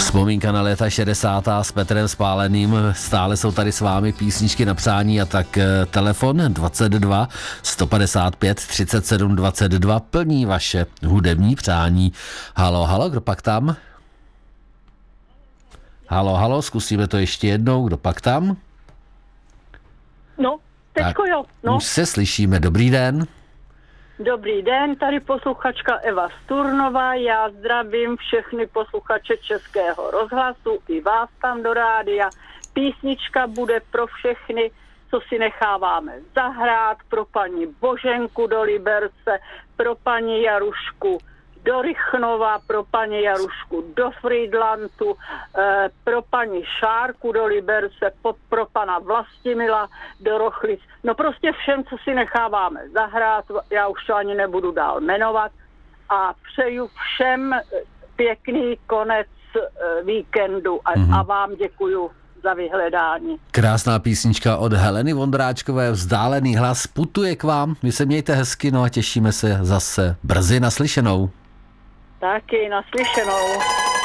Vzpomínka na léta 60. s Petrem Spáleným. Stále jsou tady s vámi písničky na přání a tak telefon 22 155 37 22 plní vaše hudební přání. Halo, kdo pak tam? Halo, zkusíme to ještě jednou, kdo pak tam? No, teďko jo. No. Už se slyšíme, dobrý den. Dobrý den, tady posluchačka Eva Sturnová, já zdravím všechny posluchače Českého rozhlasu i vás tam do rádia. Písnička bude pro všechny, co si necháváme zahrát, pro paní Boženku do Liberce, pro paní Jarušku do Rychnova, pro paní Jarušku do Frýdlantu, pro paní Šárku do Liberce, pro pana Vlastimila do Rochlic. No prostě všem, co si necháváme zahrát, já už to ani nebudu dál jmenovat a přeju všem pěkný konec víkendu a vám děkuju za vyhledání. Krásná písnička od Heleny Vondráčkové, Vzdálený hlas putuje k vám. Vy se mějte hezky, no a těšíme se zase brzy naslyšenou. Taky naslyšenou.